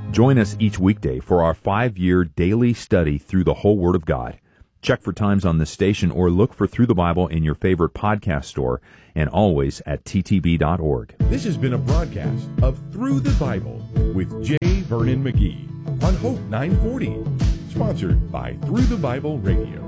Join us each weekday for our 5-year daily study through the whole Word of God. Check for times on this station or look for Through the Bible in your favorite podcast store and always at ttb.org. This has been a broadcast of Through the Bible with J. Vernon McGee on Hope 940, sponsored by Through the Bible Radio.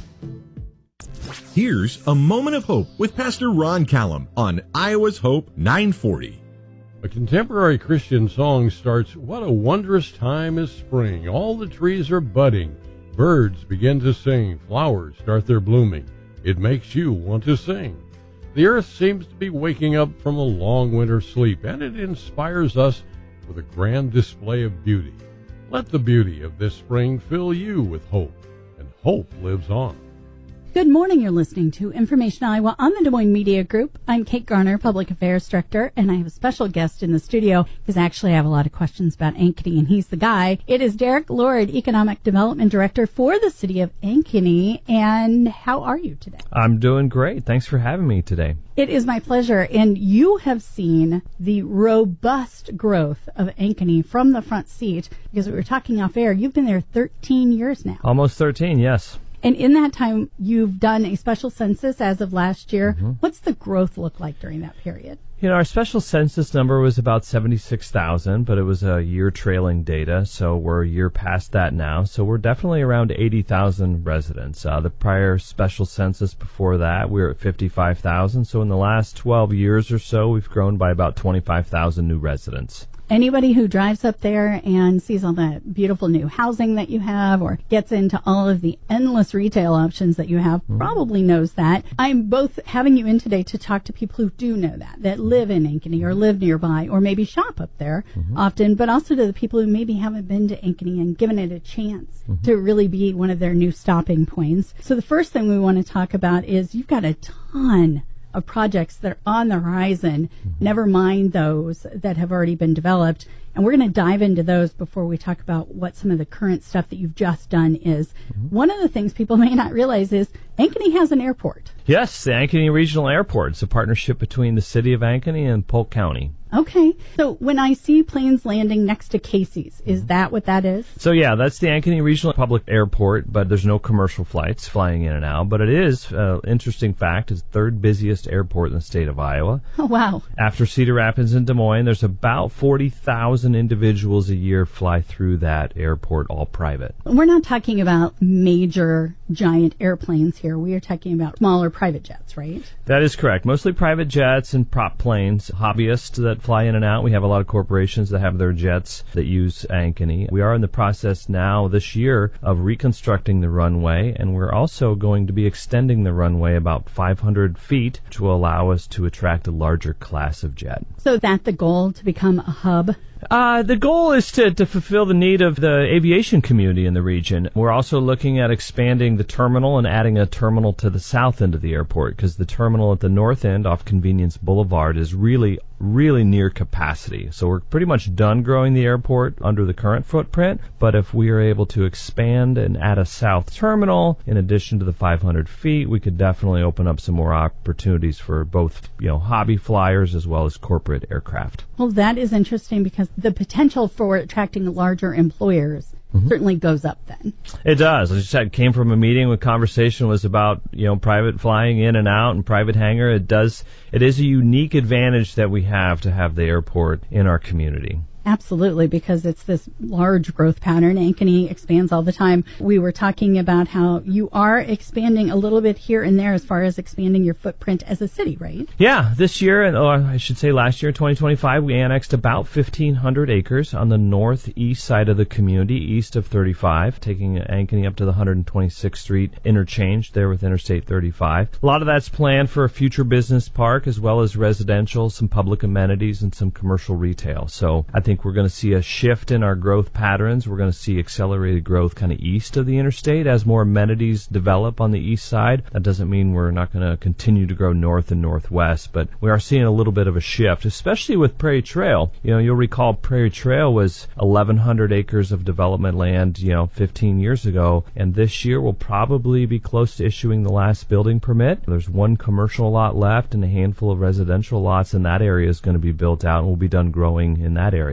Here's a moment of hope with Pastor Ron Callum on Iowa's Hope 940. A contemporary Christian song starts, "What a wondrous time is spring. All the trees are budding. Birds begin to sing. Flowers start their blooming. It makes you want to sing. The earth seems to be waking up from a long winter sleep, and it inspires us with a grand display of beauty. Let the beauty of this spring fill you with hope, and hope lives on." Good morning. You're listening to Information Iowa on the Des Moines Media Group. I'm Kate Garner, Public Affairs Director, and I have a special guest in the studio because actually I have a lot of questions about Ankeny, and he's the guy. It is Derek Lord, Economic Development Director for the City of Ankeny. And how are you today? I'm doing great. Thanks for having me today. It is my pleasure. And you have seen the robust growth of Ankeny from the front seat because we were talking off air. You've been there 13 years now. Almost 13, yes. And in that time, you've done a special census as of last year. Mm-hmm. What's the growth look like during that period? You know, our special census number was about 76,000, but it was a year trailing data, so we're a year past that now. So we're definitely around 80,000 residents. The prior special census before that, we were at 55,000. So in the last 12 years or so, we've grown by about 25,000 new residents. Anybody who drives up there and sees all that beautiful new housing that you have or gets into all of the endless retail options that you have probably knows that. I'm both having you in today to talk to people who do know that live in Ankeny or live nearby or maybe shop up there often, but also to the people who maybe haven't been to Ankeny and given it a chance to really be one of their new stopping points. So the first thing we want to talk about is you've got a ton of projects that are on the horizon, never mind those that have already been developed. And we're going to dive into those before we talk about what some of the current stuff that you've just done is. One of the things people may not realize is Ankeny has an airport. Yes, the Ankeny Regional Airport. It's a partnership between the city of Ankeny and Polk County. Okay. So when I see planes landing next to Casey's, is that what that is? So yeah, that's the Ankeny Regional Public Airport, but there's no commercial flights flying in and out. But it is, interesting fact, it's the third busiest airport in the state of Iowa. Oh, wow. After Cedar Rapids and Des Moines, there's about 40,000 individuals a year fly through that airport, all private. We're not talking about major, giant airplanes here. We are talking about smaller private jets, right? That is correct. Mostly private jets and prop planes, hobbyists that fly in and out. We have a lot of corporations that have their jets that use Ankeny. We are in the process now this year of reconstructing the runway, and we're also going to be extending the runway about 500 feet to allow us to attract a larger class of jet. So is that the goal, to become a hub? The goal is to fulfill the need of the aviation community in the region. We're also looking at expanding the terminal and adding a terminal to the south end of the airport because the terminal at the north end off Convenience Boulevard is really near capacity. So we're pretty much done growing the airport under the current footprint, but if we are able to expand and add a south terminal in addition to the 500 feet, we could definitely open up some more opportunities for both, hobby flyers as well as corporate aircraft. Well, that is interesting because the potential for attracting larger employers certainly goes up then. It does. I just came from a meeting with conversation was about, private flying in and out and private hangar. It is a unique advantage that we have to have the airport in our community. Absolutely, because it's this large growth pattern. Ankeny expands all the time. We were talking about how you are expanding a little bit here and there as far as expanding your footprint as a city, right? Yeah, this year, or I should say last year, 2025, we annexed about 1,500 acres on the northeast side of the community, east of 35, taking Ankeny up to the 126th Street interchange there with Interstate 35. A lot of that's planned for a future business park as well as residential, some public amenities, and some commercial retail. So I think we're going to see a shift in our growth patterns. We're going to see accelerated growth kind of east of the interstate as more amenities develop on the east side. That doesn't mean we're not going to continue to grow north and northwest, but we are seeing a little bit of a shift, especially with Prairie Trail. You'll recall Prairie Trail was 1,100 acres of development land, 15 years ago, and this year we'll probably be close to issuing the last building permit. There's one commercial lot left and a handful of residential lots in that area is going to be built out, and we'll be done growing in that area.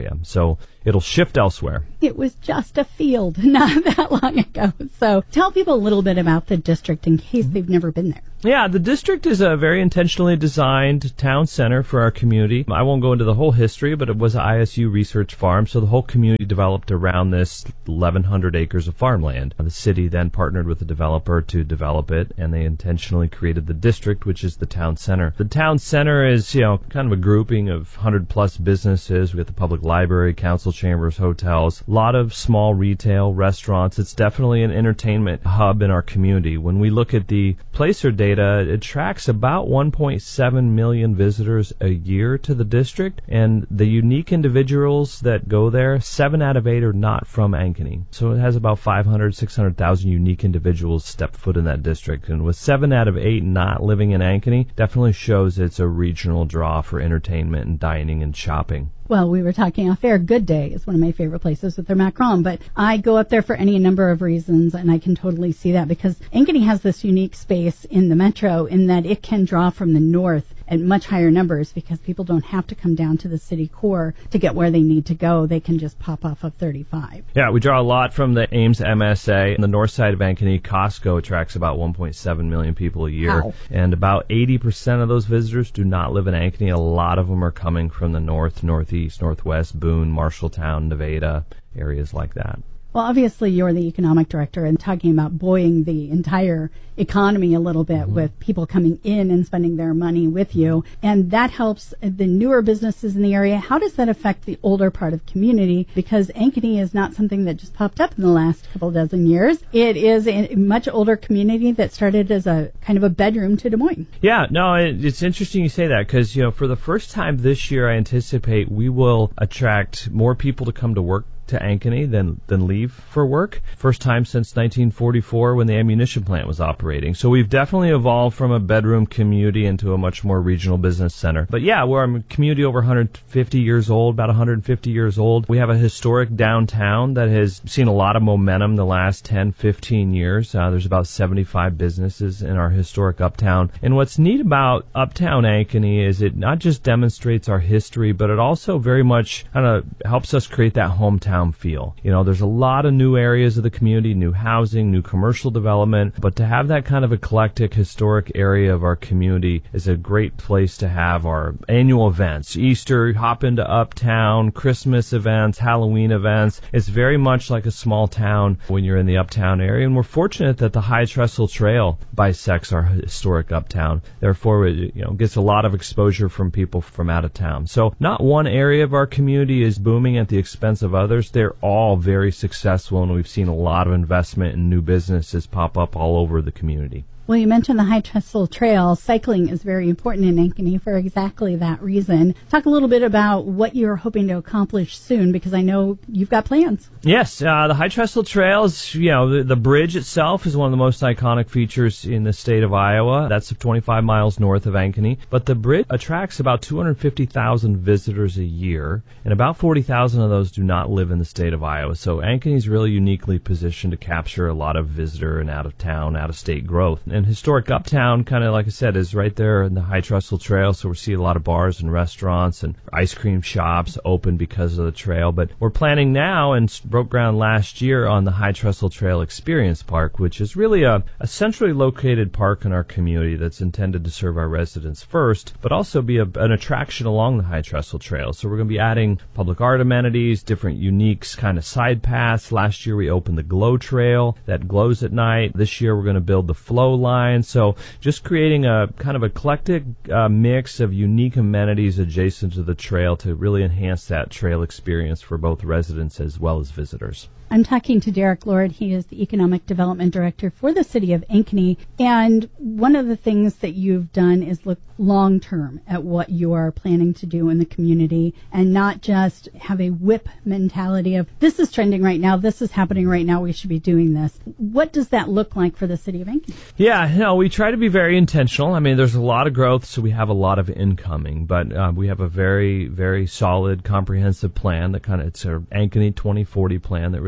area. So it'll shift elsewhere. It was just a field not that long ago. So tell people a little bit about the district in case they've never been there. Yeah, the district is a very intentionally designed town center for our community. I won't go into the whole history, but it was an ISU research farm, so the whole community developed around this 1,100 acres of farmland. The city then partnered with the developer to develop it, and they intentionally created the district, which is the town center. The town center is, kind of a grouping of 100-plus businesses. We got the public library, council chambers, hotels, a lot of small retail, restaurants. It's definitely an entertainment hub in our community. When we look at the Placer data, it tracks about 1.7 million visitors a year to the district, and the unique individuals that go there, 7 out of 8 are not from Ankeny. So it has about 500, 600,000 unique individuals step foot in that district, and with 7 out of 8 not living in Ankeny, definitely shows it's a regional draw for entertainment and dining and shopping. Well, we were talking off air. Good Day is one of my favorite places with their macaron, but I go up there for any number of reasons, and I can totally see that because Ankeny has this unique space in the metro in that it can draw from the north at much higher numbers because people don't have to come down to the city core to get where they need to go. They can just pop off of 35. Yeah, we draw a lot from the Ames MSA. On the north side of Ankeny, Costco attracts about 1.7 million people a year. Wow. And about 80% of those visitors do not live in Ankeny. A lot of them are coming from the north, northeast, northwest, Boone, Marshalltown, Nevada, areas like that. Well, obviously, you're the economic director and talking about buoying the entire economy a little bit with people coming in and spending their money with you. And that helps the newer businesses in the area. How does that affect the older part of the community? Because Ankeny is not something that just popped up in the last couple dozen years. It is a much older community that started as a kind of a bedroom to Des Moines. Yeah, no, it's interesting you say that because, for the first time this year, I anticipate we will attract more people to come to work to Ankeny than leave for work. First time since 1944 when the ammunition plant was operating. So we've definitely evolved from a bedroom community into a much more regional business center. But yeah, we're a community over 150 years old, about 150 years old. We have a historic downtown that has seen a lot of momentum the last 10, 15 years. There's about 75 businesses in our historic uptown. And what's neat about uptown Ankeny is it not just demonstrates our history, but it also very much kind of helps us create that hometown feel. There's a lot of new areas of the community, new housing, new commercial development, but to have that kind of eclectic historic area of our community is a great place to have our annual events. Easter, hop into uptown, Christmas events, Halloween events. It's very much like a small town when you're in the uptown area, and we're fortunate that the High Trestle Trail bisects our historic uptown. Therefore, it gets a lot of exposure from people from out of town. So not one area of our community is booming at the expense of others. They're all very successful, and we've seen a lot of investment in new businesses pop up all over the community. Well, you mentioned the High Trestle Trail. Cycling is very important in Ankeny for exactly that reason. Talk a little bit about what you're hoping to accomplish soon, because I know you've got plans. Yes, the High Trestle Trail is, the bridge itself is one of the most iconic features in the state of Iowa. That's 25 miles north of Ankeny. But the bridge attracts about 250,000 visitors a year, and about 40,000 of those do not live in the state of Iowa. So Ankeny is really uniquely positioned to capture a lot of visitor and out-of-town, out-of-state growth. And historic uptown, kind of like I said, is right there in the High Trestle Trail, so we see a lot of bars and restaurants and ice cream shops open because of the trail. But we're planning now and broke ground last year on the High Trestle Trail Experience Park, which is really a centrally located park in our community that's intended to serve our residents first, but also be an attraction along the High Trestle Trail. So we're going to be adding public art amenities, different unique kind of side paths. Last year we opened the Glow Trail that glows at night. This year we're going to build the Flow Line. So just creating a kind of eclectic mix of unique amenities adjacent to the trail to really enhance that trail experience for both residents as well as visitors. I'm talking to Derek Lord. He is the Economic Development Director for the City of Ankeny. And one of the things that you've done is look long-term at what you are planning to do in the community and not just have a whip mentality of, this is trending right now, this is happening right now, we should be doing this. What does that look like for the City of Ankeny? Yeah, we try to be very intentional. I mean, there's a lot of growth, so we have a lot of incoming, but we have a very, very solid, comprehensive plan that it's our Ankeny 2040 plan that really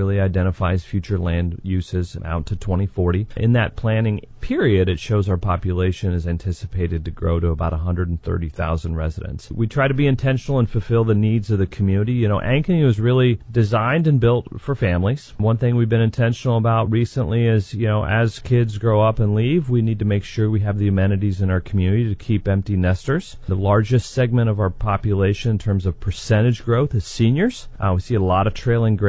really identifies future land uses out to 2040. In that planning period, it shows our population is anticipated to grow to about 130,000 residents. We try to be intentional and fulfill the needs of the community. You know, Ankeny was really designed and built for families. One thing we've been intentional about recently is, you know, as kids grow up and leave, we need to make sure we have the amenities in our community to keep empty nesters. The largest segment of our population in terms of percentage growth is seniors. We see a lot of trailing